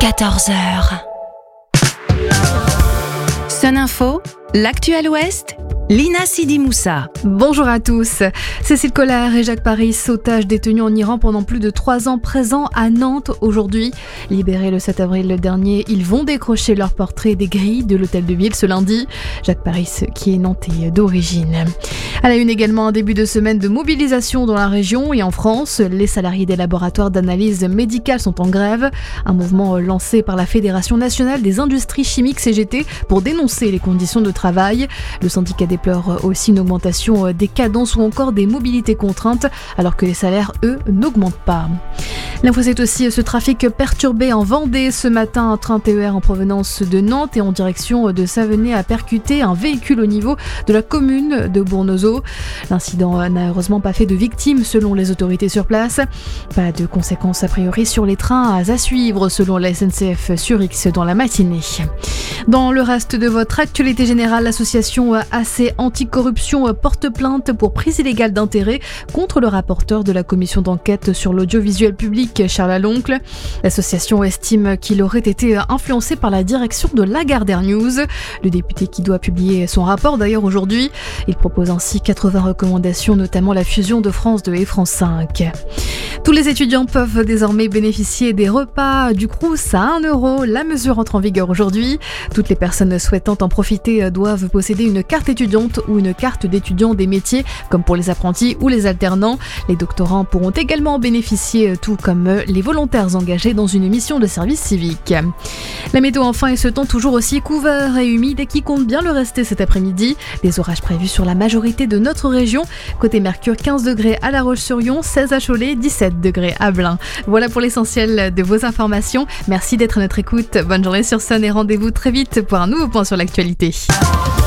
14h. Sun Info, l'actuel Ouest, Lina Sidi Moussa. Bonjour à tous. Cécile Collard et Jacques Paris, otages détenus en Iran pendant plus de 3 ans, présents à Nantes aujourd'hui. Libérés le 7 avril dernier, ils vont décrocher leur portrait des grilles de l'hôtel de ville ce lundi. Jacques Paris, qui est nantais d'origine. À la une également, un début de semaine de mobilisation dans la région et en France. Les salariés des laboratoires d'analyse médicale sont en grève. Un mouvement lancé par la Fédération nationale des industries chimiques CGT pour dénoncer les conditions de travail. Le syndicat déplore aussi une augmentation des cadences ou encore des mobilités contraintes, alors que les salaires, eux, n'augmentent pas. L'info, c'est aussi ce trafic perturbé en Vendée. Ce matin, un train TER en provenance de Nantes et en direction de Savenay a percuté un véhicule au niveau de la commune de Bournezeau. L'incident n'a heureusement pas fait de victimes selon les autorités sur place. Pas de conséquences a priori sur les trains à suivre selon la SNCF sur X dans la matinée. Dans le reste de votre actualité générale, l'association AC Anticorruption porte plainte pour prise illégale d'intérêt contre le rapporteur de la commission d'enquête sur l'audiovisuel public, Charles Aloncle. L'association estime qu'il aurait été influencé par la direction de Lagardère News. Le député qui doit publier son rapport d'ailleurs aujourd'hui. Il propose ainsi 80 recommandations, notamment la fusion de France 2 et France 5. Tous les étudiants peuvent désormais bénéficier des repas du Crous à 1 €. La mesure entre en vigueur aujourd'hui. Toutes les personnes souhaitant en profiter doivent posséder une carte étudiante ou une carte d'étudiant des métiers, comme pour les apprentis ou les alternants. Les doctorants pourront également en bénéficier, tout comme les volontaires engagés dans une mission de service civique. La météo enfin est ce temps toujours aussi couvert et humide et qui compte bien le rester cet après-midi. Des orages prévus sur la majorité de notre région. Côté Mercure, 15 degrés à La Roche-sur-Yon, 16 à Cholet, 17 degrés à Blain. Voilà pour l'essentiel de vos informations. Merci d'être à notre écoute. Bonne journée sur Sun et rendez-vous très vite pour un nouveau point sur l'actualité.